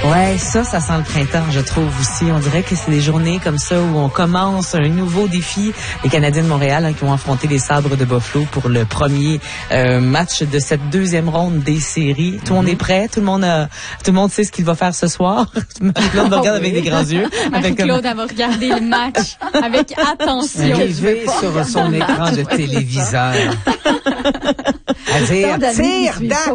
Ouais, ça sent le printemps, je trouve aussi. On dirait que c'est des journées comme ça où on commence un nouveau défi. Les Canadiens de Montréal qui vont affronter les Sabres de Buffalo pour le premier match de cette deuxième ronde des séries. Tout le monde est prêt, tout le monde sait ce qu'il va faire ce soir. Marie-Claude me regarde avec des grands yeux. Marie-Claude, elle va regarder le match avec attention. Rivée sur son écran de téléviseur. À dire, tire,